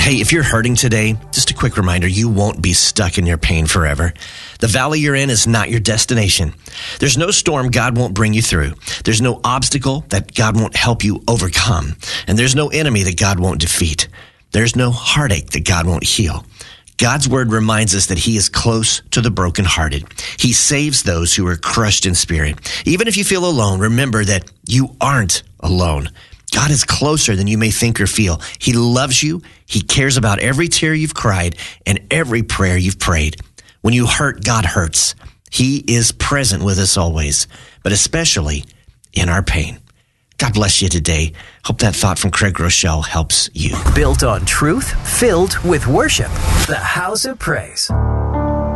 Hey, if you're hurting today, just a quick reminder, you won't be stuck in your pain forever. The valley you're in is not your destination. There's no storm God won't bring you through. There's no obstacle that God won't help you overcome. And there's no enemy that God won't defeat. There's no heartache that God won't heal. God's word reminds us that he is close to the brokenhearted. He saves those who are crushed in spirit. Even if you feel alone, remember that you aren't alone. God is closer than you may think or feel. He loves you. He cares about every tear you've cried and every prayer you've prayed. When you hurt, God hurts. He is present with us always, but especially in our pain. God bless you today. Hope that thought from Craig Rochelle helps you. Built on truth, filled with worship. The House of Praise.